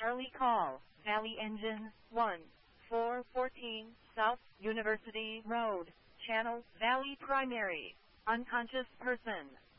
Charlie call, Valley Engine 1, 414, South University Road, Channel Valley Primary, unconscious person.